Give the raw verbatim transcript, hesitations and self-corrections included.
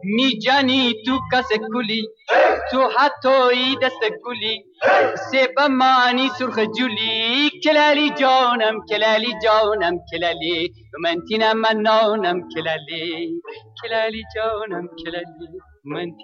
می جانی تو کس کلی تو حتی دست گلی سبا مانی سرخ جولی کلالی جانم کلالی جانم کلالی من تینم من نانم کلالی کلالی جانم کلالی من